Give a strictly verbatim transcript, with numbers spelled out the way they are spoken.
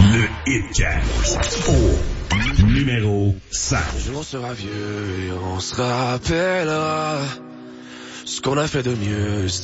Le Hitcast au numéro cinq. Un jour on sera vieux et on se rappellera ce qu'on a fait de mieux.